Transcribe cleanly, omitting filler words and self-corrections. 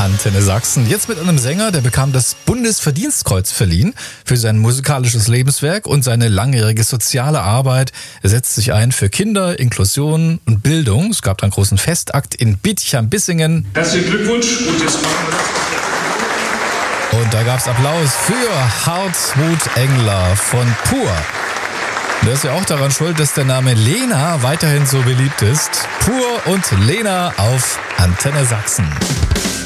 Antenne Sachsen. Jetzt mit einem Sänger, der bekam das Bundesverdienstkreuz verliehen für sein musikalisches Lebenswerk und seine langjährige soziale Arbeit. Er setzt sich ein für Kinder, Inklusion und Bildung. Es gab einen großen Festakt in Bietigheim-Bissingen. Herzlichen Glückwunsch und jetzt machen wir. Und da gab's Applaus für Hartmut Engler von Pur. Der ist ja auch daran schuld, dass der Name Lena weiterhin so beliebt ist. Pur und Lena auf Antenne Sachsen.